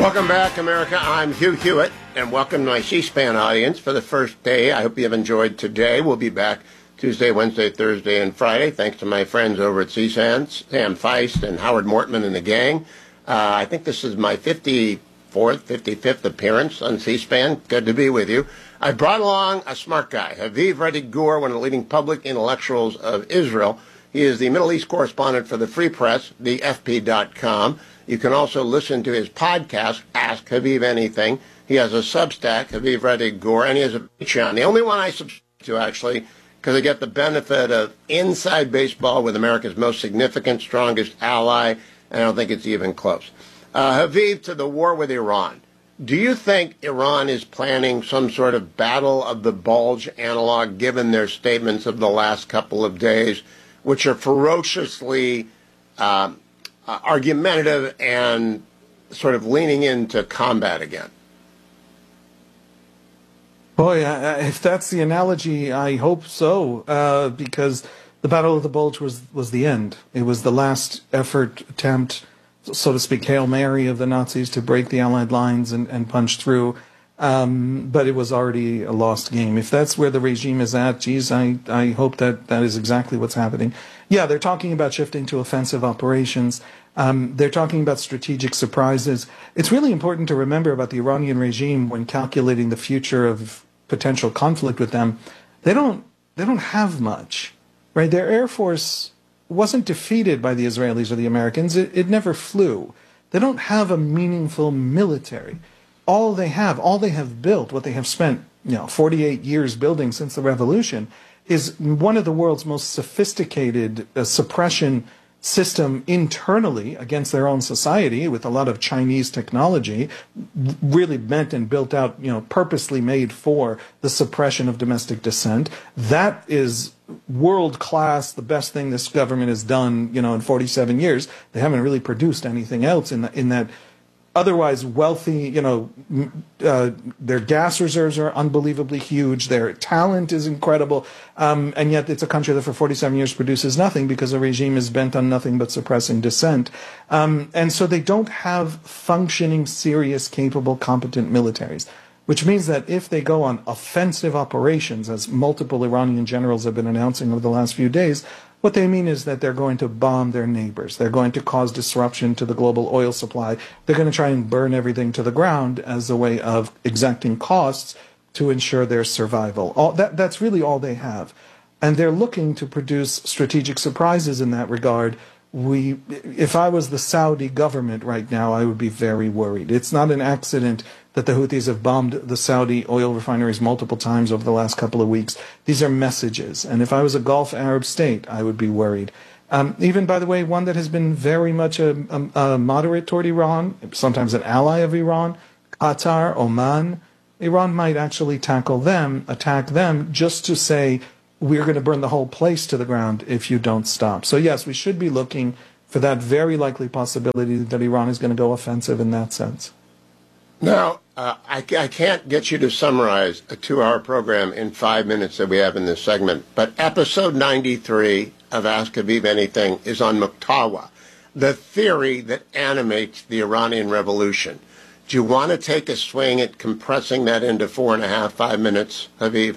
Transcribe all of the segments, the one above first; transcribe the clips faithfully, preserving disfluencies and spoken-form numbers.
Welcome back, America. I'm Hugh Hewitt, and welcome to my C-SPAN audience for the first day. I hope you have enjoyed today. We'll be back Tuesday, Wednesday, Thursday, and Friday, thanks to my friends over at C-SPAN, Sam Feist and Howard Mortman and the gang. Uh, I think this is my fifty-fourth, fifty-fifth appearance on C-SPAN. Good to be with you. I brought along a smart guy, Haviv Rettig Gur, one of the leading public intellectuals of Israel. He is the Middle East correspondent for the Free Press, the F P dot com. You can also listen to his podcast, Ask Haviv Anything. He has a Substack, Haviv Rettig Gur, and he has a Patreon. The only one I subscribe to, actually, because I get the benefit of inside baseball with America's most significant, strongest ally, and I don't think it's even close. Uh, Haviv, to the war with Iran. Do you think Iran is planning some sort of battle of the bulge analog, given their statements of the last couple of days, which are ferociously uh, uh, argumentative and sort of leaning into combat again? Boy, uh, if that's the analogy, I hope so, uh, because the Battle of the Bulge was, was the end. It was the last effort, attempt, so to speak, Hail Mary of the Nazis to break the Allied lines and, and punch through. Um, but it was already a lost game. If that's where the regime is at, geez, I, I hope that that is exactly what's happening. Yeah, they're talking about shifting to offensive operations. Um, they're talking about strategic surprises. It's really important to remember about the Iranian regime when calculating the future of potential conflict with them. They don't, they don't have much, right? Their Air Force wasn't defeated by the Israelis or the Americans. It, it never flew. They don't have a meaningful military. All they have, all they have built, what they have spent, you know, forty-eight years building since the revolution, is one of the world's most sophisticated uh, suppression system internally against their own society, with a lot of Chinese technology, really meant and built out, you know, purposely made for the suppression of domestic dissent. That is world class, the best thing this government has done, you know, in forty-seven years. They haven't really produced anything else in the, in that. Otherwise wealthy, you know, uh, their gas reserves are unbelievably huge. Their talent is incredible. Um, and yet it's a country that for forty-seven years produces nothing because the regime is bent on nothing but suppressing dissent. Um, and so they don't have functioning, serious, capable, competent militaries, which means that if they go on offensive operations, as multiple Iranian generals have been announcing over the last few days, what they mean is that they're going to bomb their neighbors. They're going to cause disruption to the global oil supply. They're going to try and burn everything to the ground as a way of exacting costs to ensure their survival. All, that, that's really all they have. And they're looking to produce strategic surprises in that regard. We, if I was the Saudi government right now, I would be very worried. It's not an accident that the Houthis have bombed the Saudi oil refineries multiple times over the last couple of weeks. These are messages. And if I was a Gulf Arab state, I would be worried. Um, even, by the way, one that has been very much a, a, a moderate toward Iran, sometimes an ally of Iran, Qatar, Oman. Iran might actually tackle them, attack them, just to say, we're going to burn the whole place to the ground if you don't stop. So, yes, we should be looking for that very likely possibility that Iran is going to go offensive in that sense. Now, uh, I, I can't get you to summarize a two-hour program in five minutes that we have in this segment, but episode ninety-three of Ask Haviv Anything is on Muqtawa, the theory that animates the Iranian Revolution. Do you want to take a swing at compressing that into four and a half, five minutes, Haviv?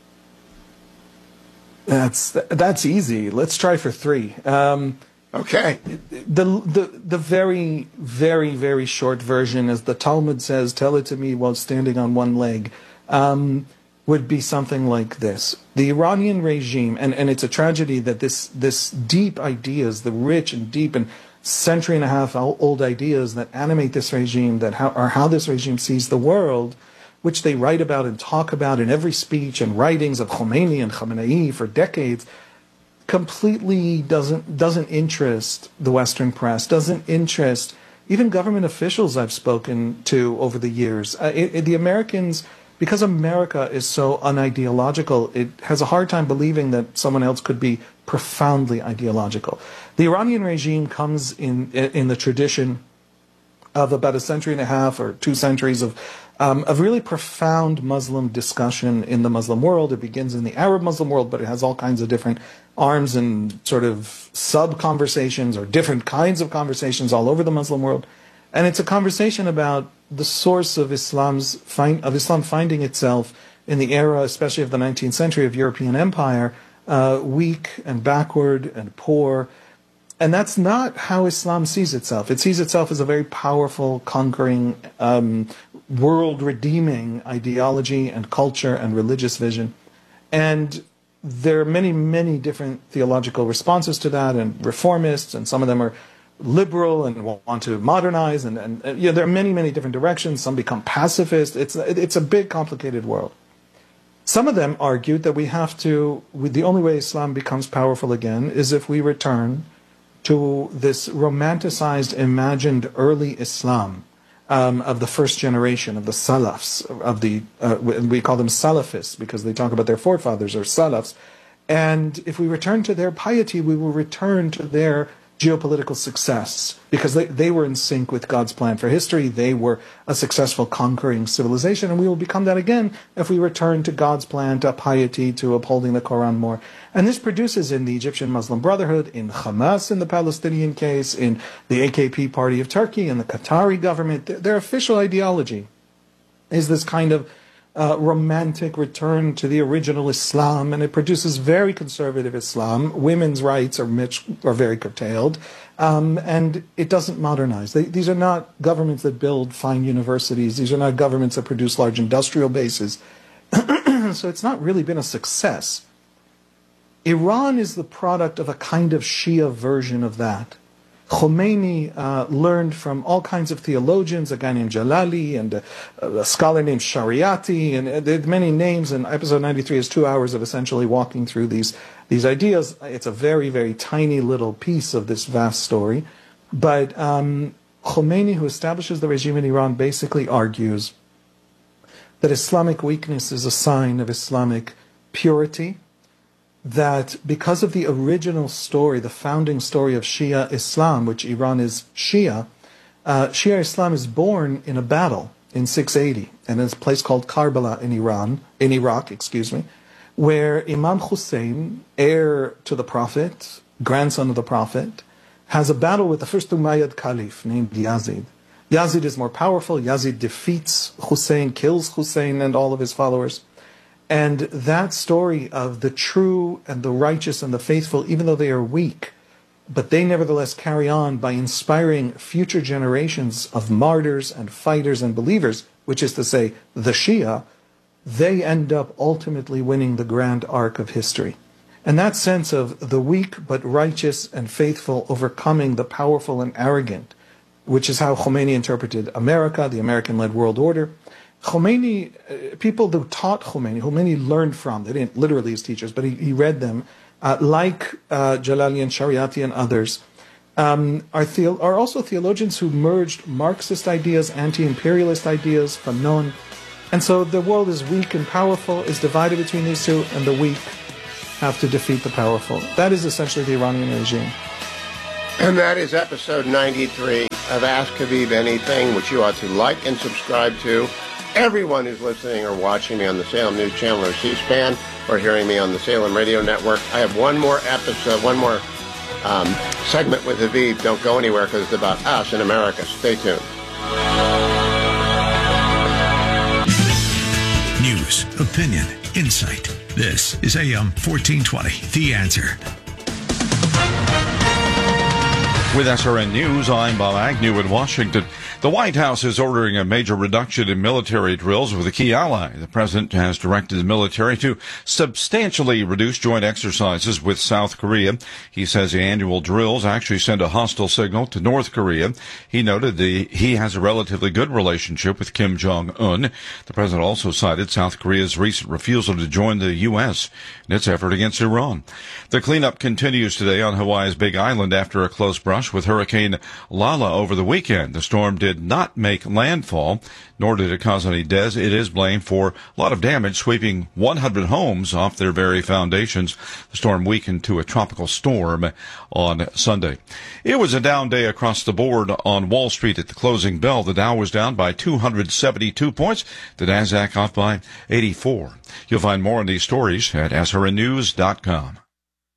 That's that's easy. Let's try for three. Um, okay. The, the the very, very, very short version, as the Talmud says, tell it to me while standing on one leg, um, would be something like this. The Iranian regime, and, and it's a tragedy that this, this deep ideas, the rich and deep and century and a half old ideas that animate this regime, that how, are how this regime sees the world, which they write about and talk about in every speech and writings of Khomeini and Khamenei for decades, completely doesn't doesn't interest the Western press, doesn't interest even government officials I've spoken to over the years. Uh, it, it, the Americans, because America is so unideological, it has a hard time believing that someone else could be profoundly ideological. The Iranian regime comes in in the tradition of about a century and a half or two centuries of Um, of really profound Muslim discussion in the Muslim world. It begins in the Arab Muslim world, but it has all kinds of different arms and sort of sub-conversations or different kinds of conversations all over the Muslim world. And it's a conversation about the source of Islam's find, of Islam finding itself in the era, especially of the nineteenth century, of European empire, uh, weak and backward and poor. And that's not how Islam sees itself. It sees itself as a very powerful, conquering, um, world-redeeming ideology and culture and religious vision. And there are many, many different theological responses to that, and reformists, and some of them are liberal and want to modernize, and, and, and you know, there are many, many different directions. Some become pacifist. It's it's a big, complicated world. Some of them argued that we have to, the only way Islam becomes powerful again is if we return to this romanticized, imagined early Islam um, of the first generation, of the Salafs, of the, uh, we call them Salafists because they talk about their forefathers, or Salafs. And if we return to their piety, we will return to their geopolitical success, because they, they were in sync with God's plan for history. They were a successful conquering civilization, and we will become that again if we return to God's plan, to piety, to upholding the Quran more. And this produces in the Egyptian Muslim Brotherhood, in Hamas in the Palestinian case, in the A K P party of Turkey, in the Qatari government, their, their official ideology is this kind of Uh, romantic return to the original Islam, and it produces very conservative Islam. Women's rights are, much, are very curtailed, um, and it doesn't modernize. They, these are not governments that build fine universities. These are not governments that produce large industrial bases. So it's not really been a success. Iran is the product of a kind of Shia version of that. Khomeini uh, learned from all kinds of theologians, a guy named Jalali and a, a scholar named Shariati, and uh, there are many names, and episode ninety-three is two hours of essentially walking through these, these ideas. It's a very, very tiny little piece of this vast story. But um, Khomeini, who establishes the regime in Iran, basically argues that Islamic weakness is a sign of Islamic purity, that because of the original story, the founding story of Shia Islam, which Iran is Shia, uh, Shia Islam is born in a battle in six eighty, and it's a place called Karbala in Iran, in Iraq, excuse me, where Imam Hussein, heir to the Prophet, grandson of the Prophet, has a battle with the first Umayyad Caliph named Yazid. Yazid is more powerful. Yazid defeats Hussein, kills Hussein and all of his followers. And that story of the true and the righteous and the faithful, even though they are weak, but they nevertheless carry on by inspiring future generations of martyrs and fighters and believers, which is to say, the Shia, they end up ultimately winning the grand arc of history. And that sense of the weak but righteous and faithful overcoming the powerful and arrogant, which is how Khomeini interpreted America, the American-led world order. Khomeini, uh, people who taught Khomeini, Khomeini learned from, they didn't literally as teachers, but he, he read them, uh, like uh, Jalali and Shariati and others, um, are, theo- are also theologians who merged Marxist ideas, anti-imperialist ideas, Fanon. And so the world is weak and powerful, is divided between these two, and the weak have to defeat the powerful. That is essentially the Iranian regime. And that is episode ninety-three of Ask Habib Anything, which you ought to like and subscribe to. Everyone who's listening or watching me on the Salem News Channel or C-SPAN, or hearing me on the Salem Radio Network, I have one more episode, one more um, segment with Habib. Don't go anywhere, because it's about us in America. Stay tuned. News, opinion, insight. This is A M fourteen twenty, The Answer. With S R N News, I'm Bob Agnew in Washington. The White House is ordering a major reduction in military drills with a key ally. The president has directed the military to substantially reduce joint exercises with South Korea. He says the annual drills actually send a hostile signal to North Korea. He noted the, he has a relatively good relationship with Kim Jong-un. The president also cited South Korea's recent refusal to join the U S in its effort against Iran. The cleanup continues today on Hawaii's Big Island after a close brush with Hurricane Lala over the weekend. The storm did not make landfall, nor did it cause any deaths. It is blamed for a lot of damage, sweeping one hundred homes off their very foundations. The storm weakened to a tropical storm on Sunday. It was a down day across the board on Wall Street at the closing bell. The Dow was down by two hundred seventy-two points. The Nasdaq off by eighty-four. You'll find more on these stories at S R N news dot com.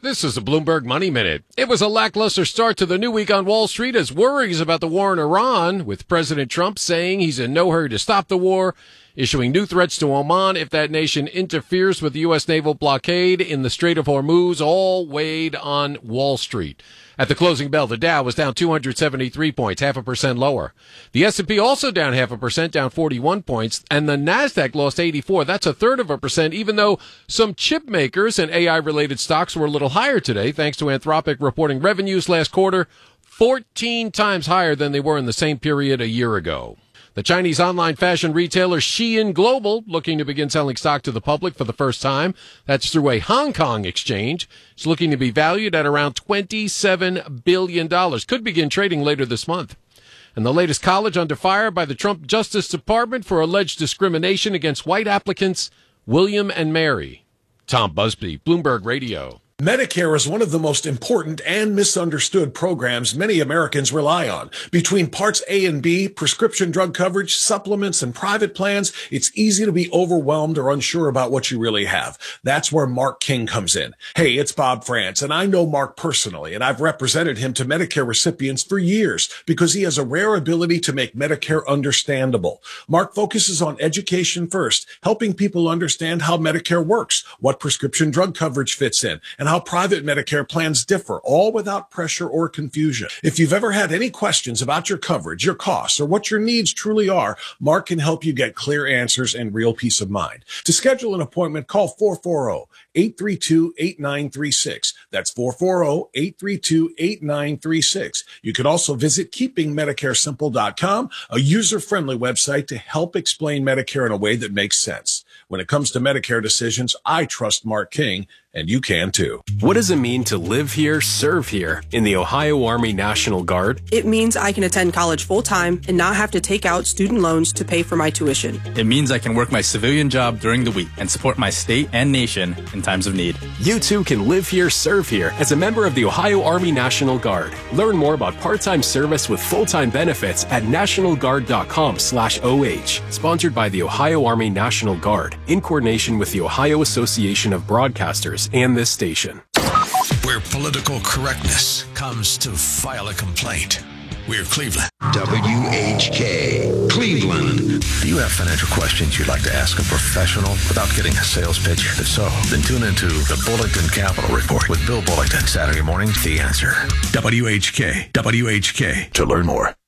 This is a Bloomberg Money Minute. It was a lackluster start to the new week on Wall Street as worries about the war in Iran, with President Trump saying he's in no hurry to stop the war, issuing new threats to Oman if that nation interferes with the U S naval blockade in the Strait of Hormuz, all weighed on Wall Street. At the closing bell, the Dow was down two hundred seventy-three points, half a percent lower. The S and P also down half a percent, down forty-one points, and the Nasdaq lost eighty-four. That's a third of a percent, even though some chip makers and A I-related stocks were a little higher today, thanks to Anthropic reporting revenues last quarter fourteen times higher than they were in the same period a year ago. The Chinese online fashion retailer Shein Global looking to begin selling stock to the public for the first time. That's through a Hong Kong exchange. It's looking to be valued at around twenty-seven billion dollars. Could begin trading later this month. And the latest college under fire by the Trump Justice Department for alleged discrimination against white applicants, William and Mary. Tom Busby, Bloomberg Radio. Medicare is one of the most important and misunderstood programs many Americans rely on. Between Parts A and B, prescription drug coverage, supplements, and private plans, it's easy to be overwhelmed or unsure about what you really have. That's where Mark King comes in. Hey, it's Bob France, and I know Mark personally, and I've represented him to Medicare recipients for years because he has a rare ability to make Medicare understandable. Mark focuses on education first, helping people understand how Medicare works, what prescription drug coverage fits in, and how private Medicare plans differ, all without pressure or confusion. If you've ever had any questions about your coverage, your costs, or what your needs truly are, Mark can help you get clear answers and real peace of mind. To schedule an appointment, call four four zero, eight three two, eight nine three six. That's four four zero, eight three two, eight nine three six. You can also visit keeping medicare simple dot com, a user-friendly website to help explain Medicare in a way that makes sense. When it comes to Medicare decisions, I trust Mark King, and you can too. What does it mean to live here, serve here in the Ohio Army National Guard? It means I can attend college full-time and not have to take out student loans to pay for my tuition. It means I can work my civilian job during the week and support my state and nation in times of need. You too can live here, serve here as a member of the Ohio Army National Guard. Learn more about part-time service with full-time benefits at national guard dot com slash O H. Sponsored by the Ohio Army National Guard in coordination with the Ohio Association of Broadcasters and this station. Where political correctness comes to file a complaint. We're Cleveland. W H K, Cleveland. Do you have financial questions you'd like to ask a professional without getting a sales pitch? If so, then tune into the Bullington Capital Report with Bill Bullington. Saturday mornings, The Answer. W H K, W H K. To learn more.